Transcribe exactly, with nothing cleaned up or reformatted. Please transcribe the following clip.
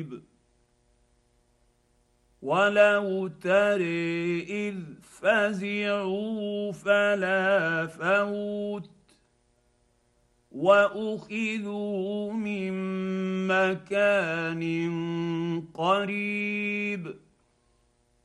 ولو تر اذ فزعوا فلا فوت واخذوا من مكان قريب